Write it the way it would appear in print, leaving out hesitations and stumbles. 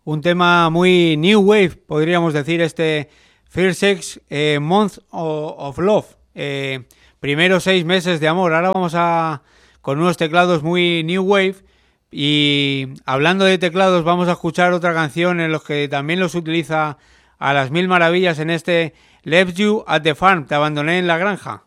un tema muy New Wave, podríamos decir, este First 6 Months of Love. Primeros 6 meses de amor. Ahora vamos con unos teclados muy New Wave. Y hablando de teclados, vamos a escuchar otra canción en los que también los utiliza a las mil maravillas en este Left You at the Farm, te abandoné en la granja.